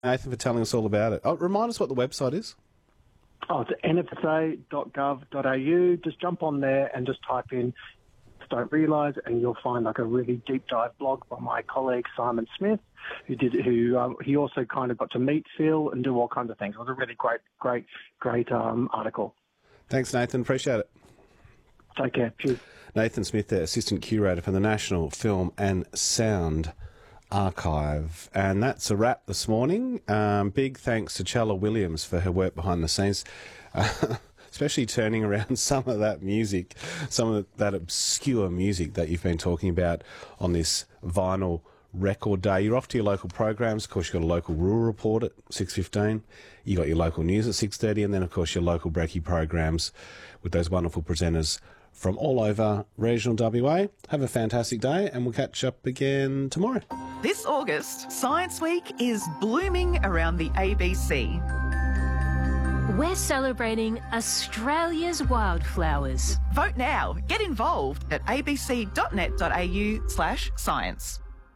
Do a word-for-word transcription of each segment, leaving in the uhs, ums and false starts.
Nathan, for telling us all about it. Oh, remind us what the website is. Oh, it's n f s a dot gov dot a u. Just jump on there and just type in Don't Realise, and you'll find like a really deep dive blog by my colleague Simon Smith, who did who um, he also kind of got to meet Phil and do all kinds of things. It was a really great, great, great um, article. Thanks, Nathan. Appreciate it. Take care. Cheers. Nathan Smith, the Assistant Curator for the National Film and Sound Archive. And that's a wrap this morning. Um, big thanks to Chella Williams for her work behind the scenes, uh, especially turning around some of that music, some of that obscure music that you've been talking about on this vinyl record day. You're off to your local programs. Of course, you've got a local rural report at six fifteen. You got your local news at six thirty, and then, of course, your local brekkie programs with those wonderful presenters from all over regional W A. Have a fantastic day, and we'll catch up again tomorrow. This August, Science Week is blooming around the A B C. We're celebrating Australia's wildflowers. Vote now. Get involved at a b c dot net dot a u slash science.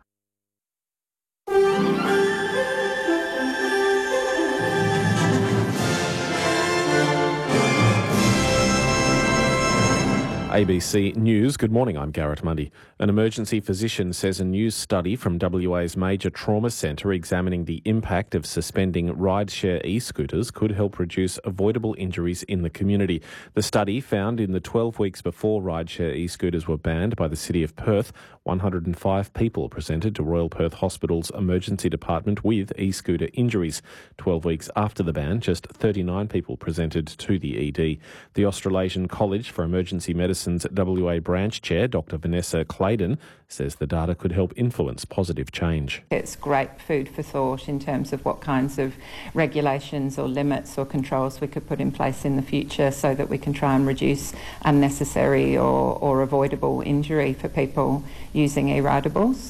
A B C News, good morning, I'm Garrett Mundy. An emergency physician says a new study from W A's major trauma centre examining the impact of suspending rideshare e-scooters could help reduce avoidable injuries in the community. The study found in the twelve weeks before rideshare e-scooters were banned by the City of Perth, one hundred five people presented to Royal Perth Hospital's emergency department with e-scooter injuries. twelve weeks after the ban, just thirty-nine people presented to the E D. The Australasian College for Emergency Medicine's W A branch chair, Doctor Vanessa Claydon, says the data could help influence positive change. It's great food for thought in terms of what kinds of regulations or limits or controls we could put in place in the future so that we can try and reduce unnecessary or, or avoidable injury for people using e-ridables.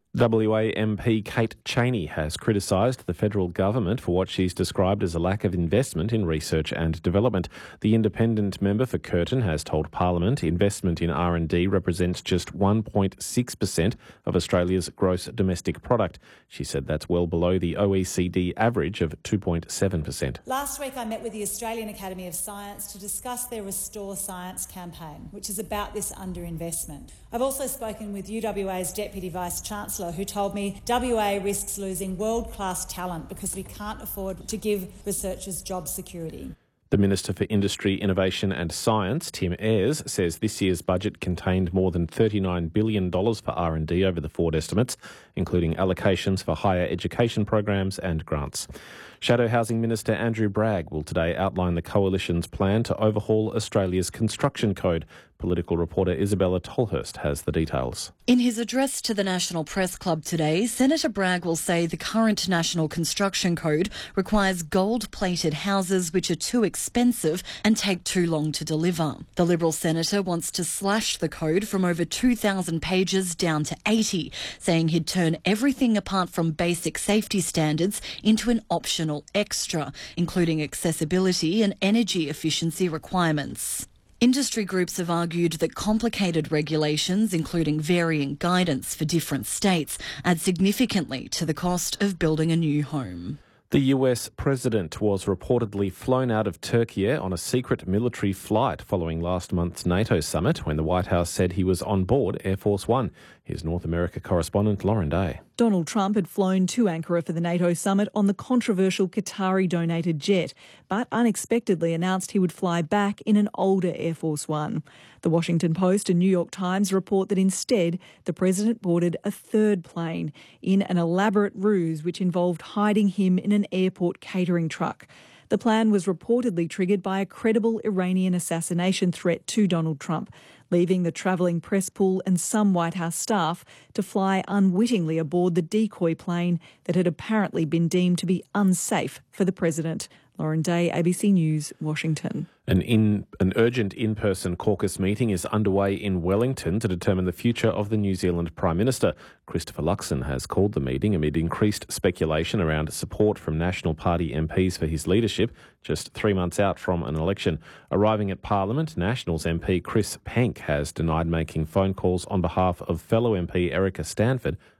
W A M P Kate Chaney has criticised the federal government for what she's described as a lack of investment in research and development. The independent member for Curtin has told Parliament investment in R and D represents just one point six percent of Australia's gross domestic product. She said that's well below the O E C D average of two point seven percent. Last week I met with the Australian Academy of Science to discuss their Restore Science campaign, which is about this underinvestment. I've also spoken with U W A's Deputy Vice-Chancellor, who told me W A risks losing world-class talent because we can't afford to give researchers job security. The Minister for Industry, Innovation and Science, Tim Ayres, says this year's budget contained more than thirty-nine billion dollars for R and D over the Ford estimates, including allocations for higher education programs and grants. Shadow Housing Minister Andrew Bragg will today outline the Coalition's plan to overhaul Australia's construction code. Political reporter Isabella Tolhurst has the details. In his address to the National Press Club today, Senator Bragg will say the current National Construction Code requires gold-plated houses which are too expensive and take too long to deliver. The Liberal Senator wants to slash the code from over two thousand pages down to eighty, saying he'd turn everything apart from basic safety standards into an optional extra, including accessibility and energy efficiency requirements. Industry groups have argued that complicated regulations, including varying guidance for different states, add significantly to the cost of building a new home. The U S president was reportedly flown out of Turkey on a secret military flight following last month's NATO summit when the White House said he was on board Air Force One. Here's North America correspondent Lauren Day. Donald Trump had flown to Ankara for the NATO summit on the controversial Qatari-donated jet, but unexpectedly announced he would fly back in an older Air Force One. The Washington Post and New York Times report that instead the president boarded a third plane in an elaborate ruse which involved hiding him in an airport catering truck. The plan was reportedly triggered by a credible Iranian assassination threat to Donald Trump, leaving the travelling press pool and some White House staff to fly unwittingly aboard the decoy plane that had apparently been deemed to be unsafe for the president. Lauren Day, A B C News, Washington. An, in, an urgent in-person caucus meeting is underway in Wellington to determine the future of the New Zealand Prime Minister. Christopher Luxon has called the meeting amid increased speculation around support from National Party M Ps for his leadership, just three months out from an election. Arriving at Parliament, Nationals M P Chris Penk has denied making phone calls on behalf of fellow M P Erica Stanford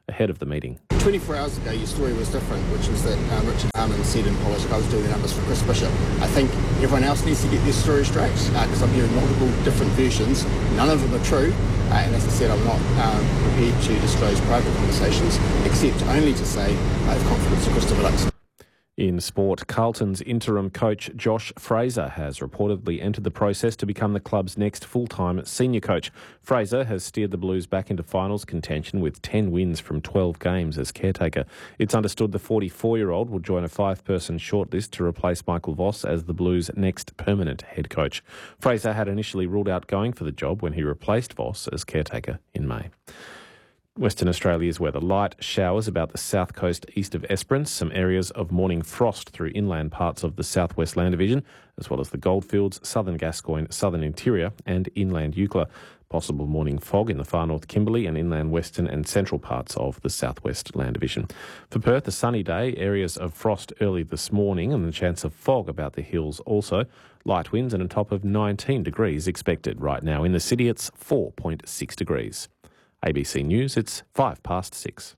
ahead of the meeting. twenty-four hours ago, your story was different, which was that um, Richard Harman said in Polish, I was doing the numbers for Chris Bishop. I think everyone else needs to get their story straight, because uh, I'm hearing multiple different versions. None of them are true, uh, and as I said, I'm not um, prepared to disclose private conversations, except only to say I have confidence in Christopher Luxon. In sport, Carlton's interim coach Josh Fraser has reportedly entered the process to become the club's next full-time senior coach. Fraser has steered the Blues back into finals contention with ten wins from twelve games as caretaker. It's understood the forty-four-year-old will join a five-person shortlist to replace Michael Voss as the Blues' next permanent head coach. Fraser had initially ruled out going for the job when he replaced Voss as caretaker in May. Western Australia's weather. Light showers about the south coast east of Esperance, some areas of morning frost through inland parts of the southwest land division, as well as the Goldfields, southern Gascoyne, southern interior and inland Eucla. Possible morning fog in the far north Kimberley and inland western and central parts of the southwest land division. For Perth, a sunny day, areas of frost early this morning and the chance of fog about the hills also. Light winds and a top of nineteen degrees expected. Right now in the city it's four point six degrees. A B C News, it's five past six.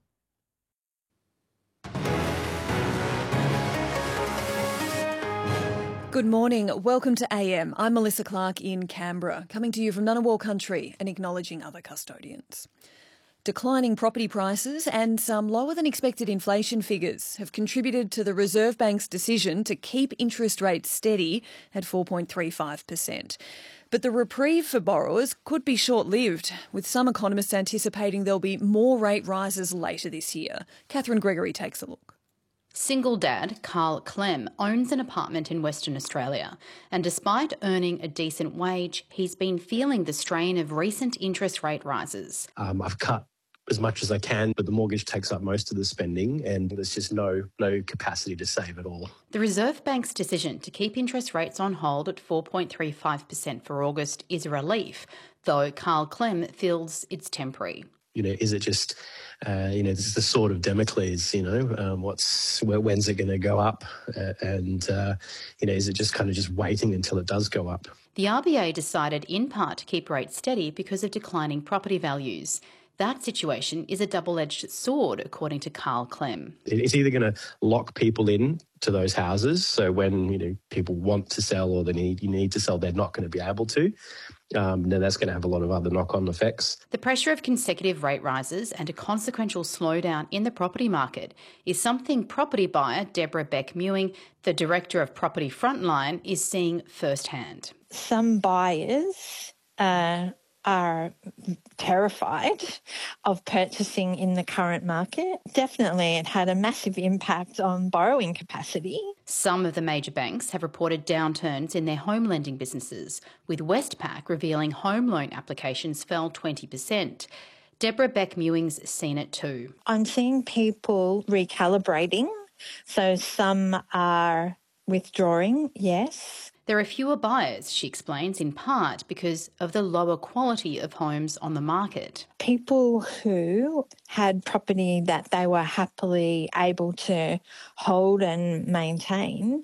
Good morning. Welcome to A M. I'm Melissa Clark in Canberra, coming to you from Ngunnawal country and acknowledging other custodians. Declining property prices and some lower than expected inflation figures have contributed to the Reserve Bank's decision to keep interest rates steady at four point three five percent. But the reprieve for borrowers could be short-lived, with some economists anticipating there'll be more rate rises later this year. Catherine Gregory takes a look. Single dad Carl Clem owns an apartment in Western Australia, and despite earning a decent wage, he's been feeling the strain of recent interest rate rises. Um, I've cut as much as I can, but the mortgage takes up most of the spending and there's just no no capacity to save at all. The Reserve Bank's decision to keep interest rates on hold at four point three five percent for August is a relief, though Carl Clem feels it's temporary. You know, is it just, uh, you know, this is the sword of Damocles, you know, um, what's, when's it going to go up? Uh, and, uh, you know, is it just kind of just waiting until it does go up? The R B A decided in part to keep rates steady because of declining property values. That situation is a double-edged sword, according to Carl Clem. It's either going to lock people in to those houses, so when, you know, people want to sell or they need you need to sell, they're not going to be able to. Um, then that's going to have a lot of other knock-on effects. The pressure of consecutive rate rises and a consequential slowdown in the property market is something property buyer Deborah Beck-Mewing, the Director of Property Frontline, is seeing firsthand. Some buyers uh, are terrified of purchasing in the current market. Definitely it had a massive impact on borrowing capacity. Some of the major banks have reported downturns in their home lending businesses, with Westpac revealing home loan applications fell twenty percent. Deborah Beck-Mewing's seen it too. I'm seeing people recalibrating, so some are withdrawing, yes. There are fewer buyers, she explains, in part because of the lower quality of homes on the market. People who had property that they were happily able to hold and maintain,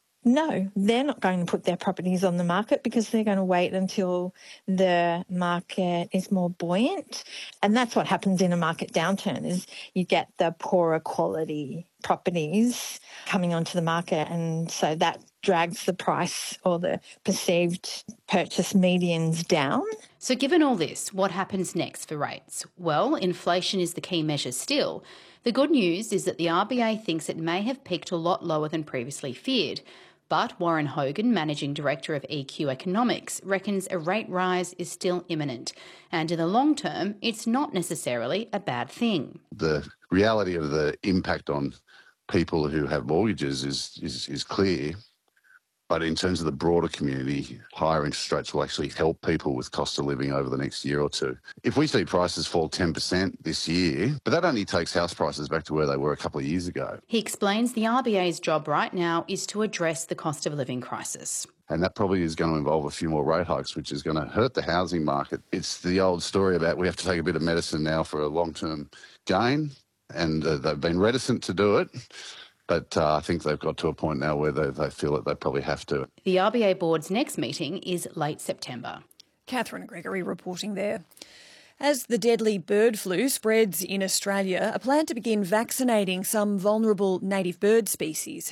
no, they're not going to put their properties on the market because they're going to wait until the market is more buoyant. And that's what happens in a market downturn, is you get the poorer quality properties coming onto the market, and so that drags the price or the perceived purchase medians down. So given all this, what happens next for rates? Well, inflation is the key measure still. The good news is that the R B A thinks it may have peaked a lot lower than previously feared. But Warren Hogan, Managing Director of E Q Economics, reckons a rate rise is still imminent. And in the long term, it's not necessarily a bad thing. The reality of the impact on people who have mortgages is, is, is clear. But in terms of the broader community, higher interest rates will actually help people with cost of living over the next year or two. If we see prices fall ten percent this year, but that only takes house prices back to where they were a couple of years ago. He explains the R B A's job right now is to address the cost of living crisis. And that probably is going to involve a few more rate hikes, which is going to hurt the housing market. It's the old story about we have to take a bit of medicine now for a long-term gain, and uh, they've been reticent to do it. But uh, I think they've got to a point now where they, they feel that they probably have to. The R B A Board's next meeting is late September. Catherine Gregory reporting there. As the deadly bird flu spreads in Australia, a plan to begin vaccinating some vulnerable native bird species